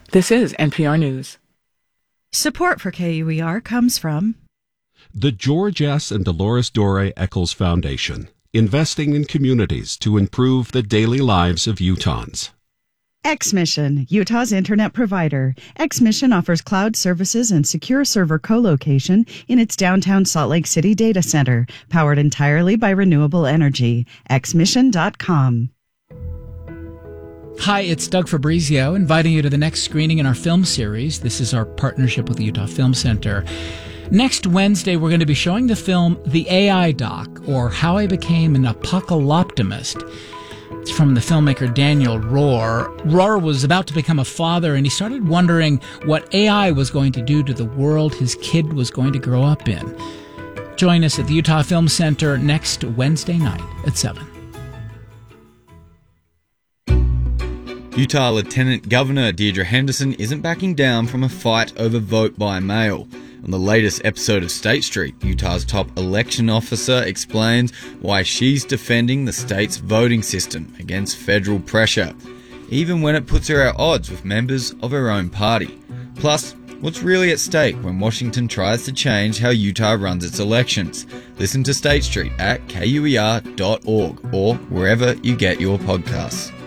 This is NPR News. Support for KUER comes from the George S. and Dolores Dore Eccles Foundation, investing in communities to improve the daily lives of Utahns. X-Mission, Utah's internet provider. X-Mission offers cloud services and secure server co-location in its downtown Salt Lake City data center, powered entirely by renewable energy. xmission.com. Hi, it's Doug Fabrizio, inviting you to the next screening in our film series. This is our partnership with the Utah Film Center. Next Wednesday, we're going to be showing the film The AI Doc, or How I Became an Apocalyptimist. It's from the filmmaker Daniel Rohr. Rohr was about to become a father, and he started wondering what AI was going to do to the world his kid was going to grow up in. Join us at the Utah Film Center next Wednesday night at 7. Utah Lieutenant Governor Deirdre Henderson isn't backing down from a fight over vote by mail. On the latest episode of State Street, Utah's top election officer explains why she's defending the state's voting system against federal pressure, even when it puts her at odds with members of her own party. Plus, what's really at stake when Washington tries to change how Utah runs its elections? Listen to State Street at KUER.org or wherever you get your podcasts.